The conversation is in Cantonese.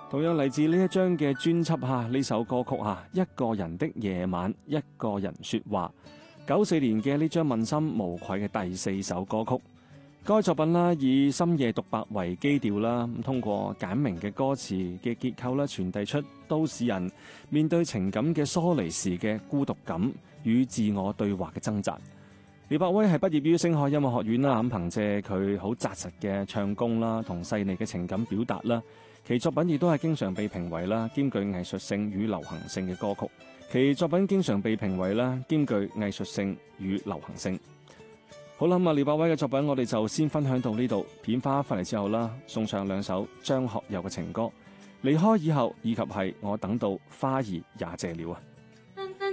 同樣嚟自呢一張嘅專輯嚇，呢首歌曲嚇，一個人的夜晚，一個人說話。94年嘅呢張問心無愧嘅第4首歌曲。該作品啦，以深夜獨白為基調啦，咁通過簡明嘅歌詞嘅結構啦，傳遞出都市人面對情感嘅疏離時嘅孤獨感與自我對話嘅掙扎。廖百威係畢業於星海音樂學院啦，咁憑借佢好紮實嘅唱功啦，同細膩嘅情感表達啦，其作品亦都係經常被評為啦兼具藝術性與流行性嘅歌曲。其作品經常被評為啦兼具藝術性與流行性。好啦，咁啊，廖百威嘅作品我哋就先分享到呢度。片花翻嚟之後啦，送上2首張學友嘅情歌《離開以後》以及係我等到花兒也謝了啊。